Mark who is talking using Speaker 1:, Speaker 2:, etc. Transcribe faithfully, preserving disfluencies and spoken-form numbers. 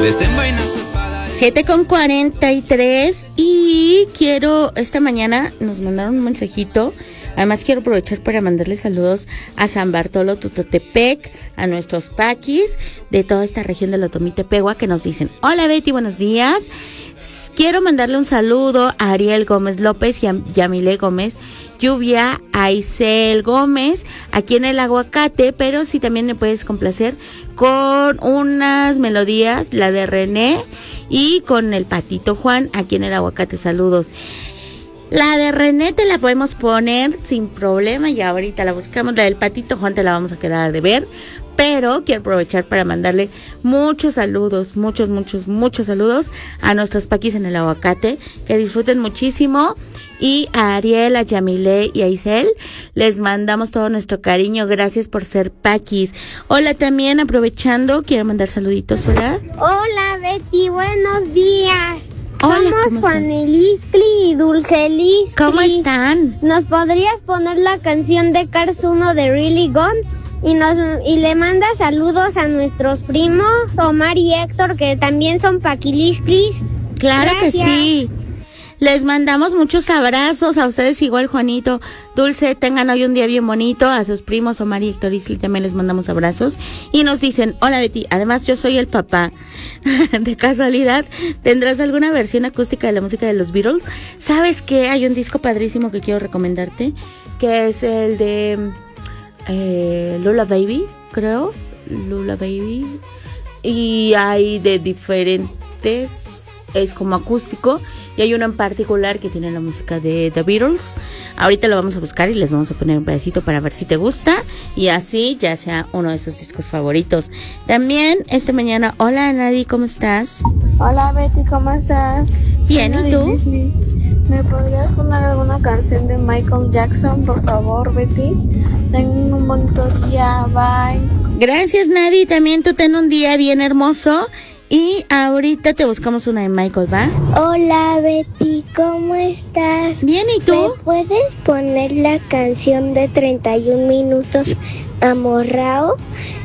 Speaker 1: desenvaina su espada.
Speaker 2: siete con cuarenta y tres y quiero, esta mañana nos mandaron un mensajito. Además quiero aprovechar para mandarle saludos a San Bartolo Tutotepec, a nuestros paquis de toda esta región de Lotomitepegua que nos dicen: hola Betty, buenos días. Quiero mandarle un saludo a Ariel Gómez López y a Yamile Gómez Lluvia, a Isel Gómez, aquí en el Aguacate, pero si también me puedes complacer con unas melodías, la de René y con el Patito Juan, aquí en el Aguacate, saludos. La de René te la podemos poner sin problema y ahorita la buscamos. La del Patito Juan te la vamos a quedar de ver, pero quiero aprovechar para mandarle muchos saludos, muchos, muchos, muchos saludos a nuestros paquis en el Aguacate, que disfruten muchísimo. Y a Ariel, a Yamile y a Isel les mandamos todo nuestro cariño. Gracias por ser paquis. Hola, también aprovechando, quiero mandar saluditos. Hola.
Speaker 3: Hola Betty, buenos días.
Speaker 2: Hola,
Speaker 3: somos Juan Eliscli y Dulce Eliscli.
Speaker 2: ¿Cómo están?
Speaker 3: ¿Nos podrías poner la canción de Cars uno de Really Gone? Y, nos, y le manda saludos a nuestros primos, Omar y Héctor, que también son paquilisclis.
Speaker 2: Claro. Gracias. Que sí. Les mandamos muchos abrazos a ustedes, igual Juanito, Dulce, tengan hoy un día bien bonito. A sus primos Omar y Héctor Isli también les mandamos abrazos. Y nos dicen: hola Betty, además yo soy el papá. De casualidad, ¿tendrás alguna versión acústica de la música de los Beatles? ¿Sabes qué? Hay un disco padrísimo que quiero recomendarte, que es el de eh, Lula Baby, creo. Lula Baby. Y hay de diferentes... es como acústico y hay uno en particular que tiene la música de The Beatles. Ahorita lo vamos a buscar y les vamos a poner un pedacito para ver si te gusta y así ya sea uno de esos discos favoritos. También esta mañana, hola Nadie, ¿cómo estás?
Speaker 4: Hola Betty, ¿cómo estás?
Speaker 2: Bien, ¿y tú?
Speaker 4: Disney. ¿Me podrías poner alguna canción de Michael Jackson, por favor, Betty? Tengan un bonito día, bye.
Speaker 2: Gracias Nadie, también tú ten un día bien hermoso. Y ahorita te buscamos una de Michael, ¿va?
Speaker 3: Hola Betty, ¿cómo estás?
Speaker 2: Bien, ¿y tú?
Speaker 3: ¿Me puedes poner la canción de treinta y un minutos Amorrao?